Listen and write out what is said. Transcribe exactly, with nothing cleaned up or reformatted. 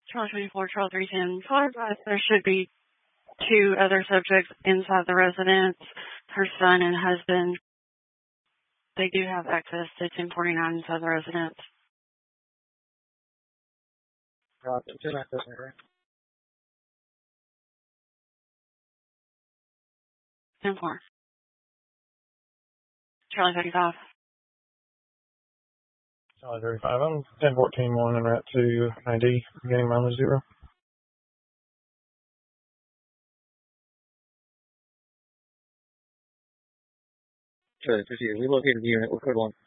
Charlie twenty-four, Charlie three ten. Charlie advised there should be two other subjects inside the residence, her son and husband. They do have access to ten forty-nine inside the residence. Right, just like this, right? ten four. Charlie thirty-five. Charlie thirty-five. I'm ten fourteen one and route to I D, beginning mileage zero. Charlie fifty, we located the unit with code one.